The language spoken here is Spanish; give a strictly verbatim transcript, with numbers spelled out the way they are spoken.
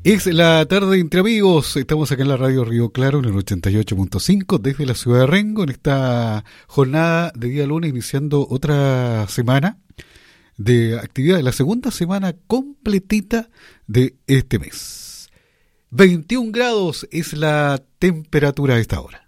Es la tarde entre amigos, estamos acá en la radio Río Claro en el ochenta y ocho punto cinco desde la ciudad de Rengo en esta jornada de día lunes, iniciando otra semana de actividad, la segunda semana completita de este mes. veintiún grados es la temperatura a esta hora.